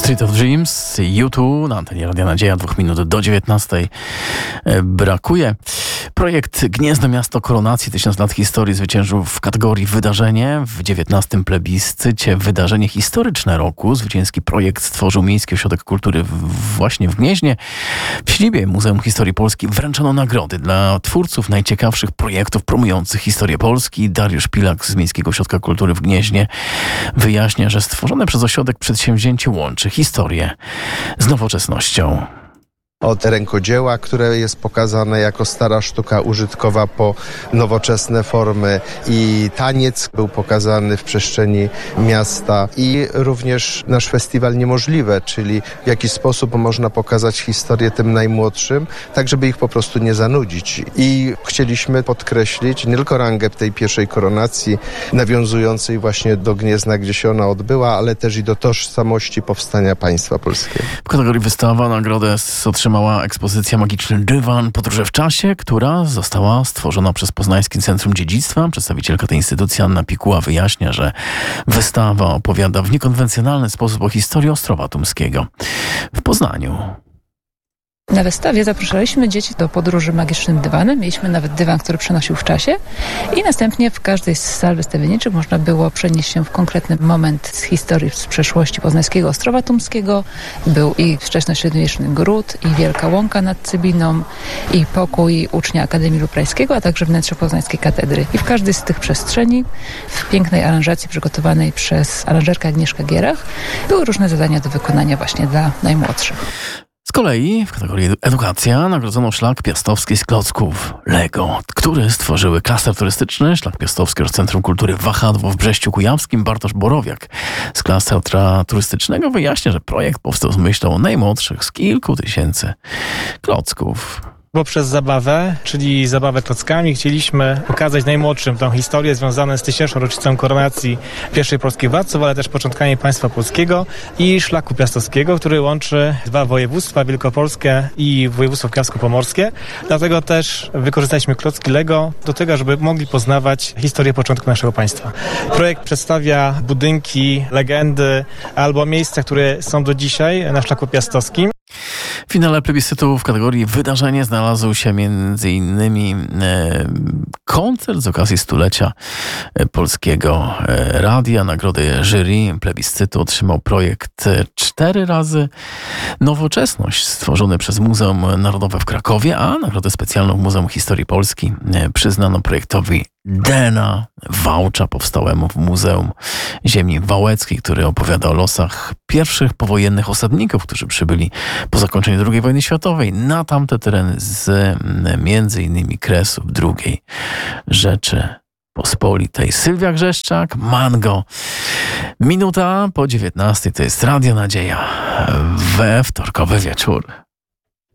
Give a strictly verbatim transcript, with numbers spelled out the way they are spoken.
Street of Dreams, U dwa na antenie Radia Nadzieja, dwóch minut do dziewiętnastej brakuje. Projekt Gniezno Miasto Koronacji, tysiąc lat historii zwyciężył w kategorii wydarzenie. W dziewiętnastym plebiscycie Wydarzenie historyczne roku zwycięski projekt stworzył Miejski Ośrodek Kultury w, właśnie w Gnieźnie. W siedzibie Muzeum Historii Polski wręczono nagrody dla twórców najciekawszych projektów promujących historię Polski. Dariusz Pilak z Miejskiego Ośrodka Kultury w Gnieźnie wyjaśnia, że stworzone przez ośrodek przedsięwzięcie łączy historię z nowoczesnością. Od rękodzieła, które jest pokazane jako stara sztuka użytkowa, po nowoczesne formy, i taniec był pokazany w przestrzeni miasta, i również nasz festiwal Niemożliwe, czyli w jaki sposób można pokazać historię tym najmłodszym, tak żeby ich po prostu nie zanudzić. I chcieliśmy podkreślić nie tylko rangę tej pierwszej koronacji nawiązującej właśnie do Gniezna, gdzie się ona odbyła, ale też i do tożsamości powstania państwa polskiego. W kategorii wystawa nagrodę otrzymała Mała ekspozycja Magiczny Dywan, podróże w czasie, która została stworzona przez Poznańskie Centrum Dziedzictwa. Przedstawicielka tej instytucji Anna Pikuła wyjaśnia, że wystawa opowiada w niekonwencjonalny sposób o historii Ostrowa Tumskiego w Poznaniu. Na wystawie zapraszaliśmy dzieci do podróży magicznym dywanem. Mieliśmy nawet dywan, który przenosił w czasie, i następnie w każdej z sal wystawienniczych można było przenieść się w konkretny moment z historii, z przeszłości poznańskiego Ostrowa Tumskiego. Był i wczesnośredniowieczny gród, i Wielka Łąka nad Cybiną, i pokój ucznia Akademii Luprańskiego, a także wnętrze Poznańskiej Katedry. I w każdej z tych przestrzeni, w pięknej aranżacji przygotowanej przez aranżerkę Agnieszkę Gierach, były różne zadania do wykonania właśnie dla najmłodszych. Z kolei w kategorii edukacja nagrodzono szlak piastowski z klocków Lego, który stworzyły klaster turystyczny Szlak Piastowski oraz Centrum Kultury Wahadło w Brześciu Kujawskim. Bartosz Borowiak z klastra turystycznego wyjaśnia, że projekt powstał z myślą o najmłodszych z kilku tysięcy klocków. Poprzez zabawę, czyli zabawę klockami, chcieliśmy pokazać najmłodszym tą historię związaną z tysięczną rocznicą koronacji pierwszych polskich władców, ale też początkami państwa polskiego i Szlaku Piastowskiego, który łączy dwa województwa, Wielkopolskie i województwo kujawsko-pomorskie. Dlatego też wykorzystaliśmy klocki Lego do tego, żeby mogli poznawać historię początku naszego państwa. Projekt przedstawia budynki, legendy albo miejsca, które są do dzisiaj na Szlaku Piastowskim. W finale plebiscytu w kategorii wydarzenie znalazł się między innymi e, koncert z okazji stulecia e, Polskiego e, Radia. Nagrody jury plebiscytu otrzymał projekt Cztery razy Nowoczesność, stworzony przez Muzeum Narodowe w Krakowie, a nagrodę specjalną w Muzeum Historii Polski e, przyznano projektowi D N A Wałcza, powstałemu w Muzeum Ziemi Wałeckiej, który opowiada o losach pierwszych powojennych osadników, którzy przybyli po zakończeniu drugiej wojny światowej na tamte tereny z między innymi Kresów drugiej Rzeczypospolitej. Sylwia Grzeszczak, Mango. Minuta po dziewiętnastej to jest Radio Nadzieja we wtorkowy wieczór.